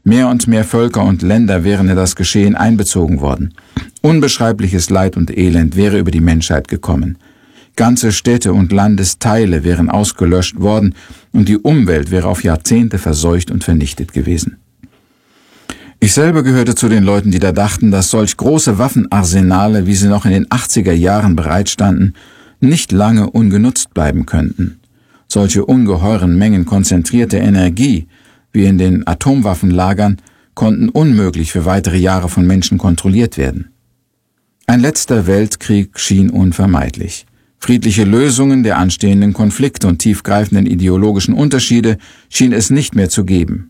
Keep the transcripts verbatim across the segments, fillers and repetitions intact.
Mehr und mehr Völker und Länder wären in das Geschehen einbezogen worden. Unbeschreibliches Leid und Elend wäre über die Menschheit gekommen. Ganze Städte und Landesteile wären ausgelöscht worden und die Umwelt wäre auf Jahrzehnte verseucht und vernichtet gewesen. Ich selber gehörte zu den Leuten, die da dachten, dass solch große Waffenarsenale, wie sie noch in den achtziger Jahren bereitstanden, nicht lange ungenutzt bleiben könnten. Solche ungeheuren Mengen konzentrierter Energie, wie in den Atomwaffenlagern, konnten unmöglich für weitere Jahre von Menschen kontrolliert werden. Ein letzter Weltkrieg schien unvermeidlich. Friedliche Lösungen der anstehenden Konflikte und tiefgreifenden ideologischen Unterschiede schien es nicht mehr zu geben.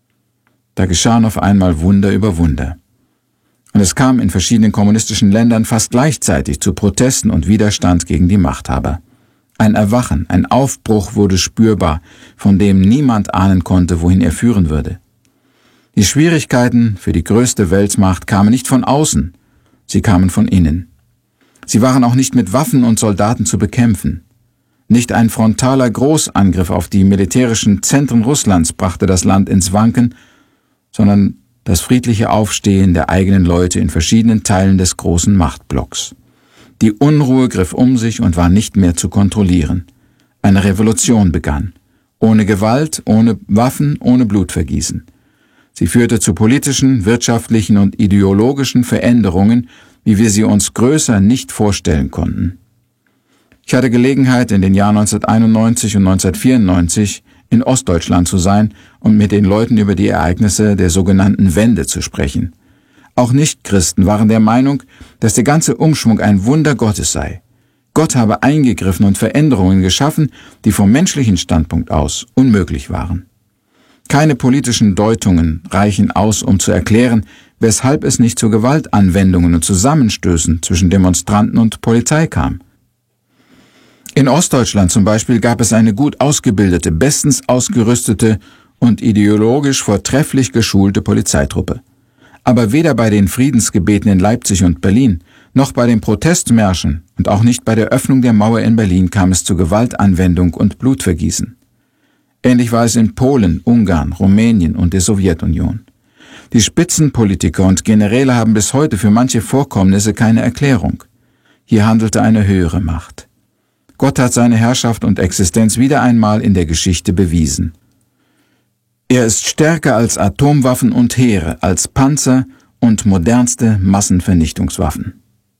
Da geschahen auf einmal Wunder über Wunder. Und es kam in verschiedenen kommunistischen Ländern fast gleichzeitig zu Protesten und Widerstand gegen die Machthaber. Ein Erwachen, ein Aufbruch wurde spürbar, von dem niemand ahnen konnte, wohin er führen würde. Die Schwierigkeiten für die größte Weltmacht kamen nicht von außen, sie kamen von innen. Sie waren auch nicht mit Waffen und Soldaten zu bekämpfen. Nicht ein frontaler Großangriff auf die militärischen Zentren Russlands brachte das Land ins Wanken, sondern das friedliche Aufstehen der eigenen Leute in verschiedenen Teilen des großen Machtblocks. Die Unruhe griff um sich und war nicht mehr zu kontrollieren. Eine Revolution begann. Ohne Gewalt, ohne Waffen, ohne Blutvergießen. Sie führte zu politischen, wirtschaftlichen und ideologischen Veränderungen, wie wir sie uns größer nicht vorstellen konnten. Ich hatte Gelegenheit, in den Jahren neunzehnhunderteinundneunzig und neunzehnhundertvierundneunzig in Ostdeutschland zu sein und mit den Leuten über die Ereignisse der sogenannten Wende zu sprechen. Auch Nichtchristen waren der Meinung, dass der ganze Umschwung ein Wunder Gottes sei. Gott habe eingegriffen und Veränderungen geschaffen, die vom menschlichen Standpunkt aus unmöglich waren. Keine politischen Deutungen reichen aus, um zu erklären, weshalb es nicht zu Gewaltanwendungen und Zusammenstößen zwischen Demonstranten und Polizei kam. In Ostdeutschland zum Beispiel gab es eine gut ausgebildete, bestens ausgerüstete und ideologisch vortrefflich geschulte Polizeitruppe. Aber weder bei den Friedensgebeten in Leipzig und Berlin, noch bei den Protestmärschen und auch nicht bei der Öffnung der Mauer in Berlin kam es zu Gewaltanwendung und Blutvergießen. Ähnlich war es in Polen, Ungarn, Rumänien und der Sowjetunion. Die Spitzenpolitiker und Generäle haben bis heute für manche Vorkommnisse keine Erklärung. Hier handelte eine höhere Macht. Gott hat seine Herrschaft und Existenz wieder einmal in der Geschichte bewiesen. Er ist stärker als Atomwaffen und Heere, als Panzer und modernste Massenvernichtungswaffen.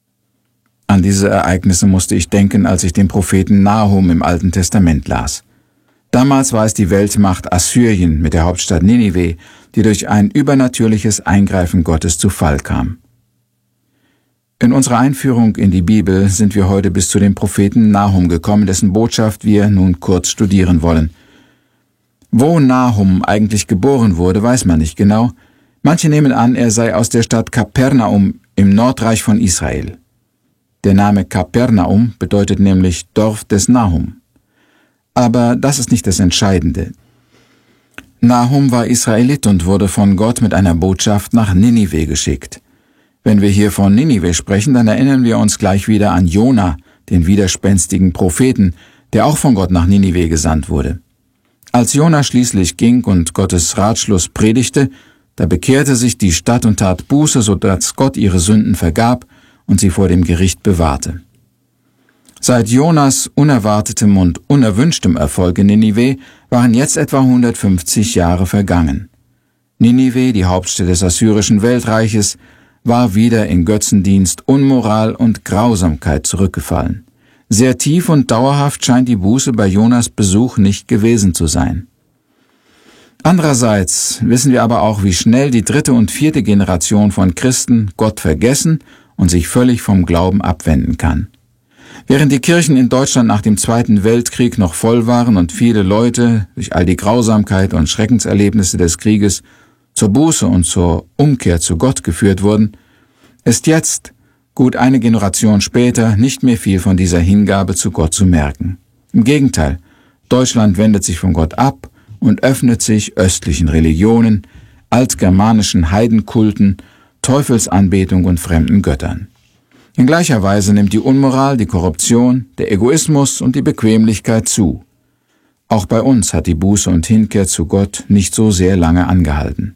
An diese Ereignisse musste ich denken, als ich den Propheten Nahum im Alten Testament las. Damals war es die Weltmacht Assyrien mit der Hauptstadt Ninive, die durch ein übernatürliches Eingreifen Gottes zu Fall kam. In unserer Einführung in die Bibel sind wir heute bis zu dem Propheten Nahum gekommen, dessen Botschaft wir nun kurz studieren wollen. Wo Nahum eigentlich geboren wurde, weiß man nicht genau. Manche nehmen an, er sei aus der Stadt Kapernaum im Nordreich von Israel. Der Name Kapernaum bedeutet nämlich Dorf des Nahum. Aber das ist nicht das Entscheidende. Nahum war Israelit und wurde von Gott mit einer Botschaft nach Ninive geschickt. Wenn wir hier von Ninive sprechen, dann erinnern wir uns gleich wieder an Jona, den widerspenstigen Propheten, der auch von Gott nach Ninive gesandt wurde. Als Jona schließlich ging und Gottes Ratschluss predigte, da bekehrte sich die Stadt und tat Buße, sodass Gott ihre Sünden vergab und sie vor dem Gericht bewahrte. Seit Jonas unerwartetem und unerwünschtem Erfolg in Ninive waren jetzt etwa hundertfünfzig Jahre vergangen. Ninive, die Hauptstadt des assyrischen Weltreiches, war wieder in Götzendienst, Unmoral und Grausamkeit zurückgefallen. Sehr tief und dauerhaft scheint die Buße bei Jonas Besuch nicht gewesen zu sein. Andererseits wissen wir aber auch, wie schnell die dritte und vierte Generation von Christen Gott vergessen und sich völlig vom Glauben abwenden kann. Während die Kirchen in Deutschland nach dem Zweiten Weltkrieg noch voll waren und viele Leute durch all die Grausamkeit und Schreckenserlebnisse des Krieges zur Buße und zur Umkehr zu Gott geführt wurden, ist jetzt, gut eine Generation später, nicht mehr viel von dieser Hingabe zu Gott zu merken. Im Gegenteil, Deutschland wendet sich von Gott ab und öffnet sich östlichen Religionen, altgermanischen Heidenkulten, Teufelsanbetung und fremden Göttern. In gleicher Weise nimmt die Unmoral, die Korruption, der Egoismus und die Bequemlichkeit zu. Auch bei uns hat die Buße und Hinkehr zu Gott nicht so sehr lange angehalten.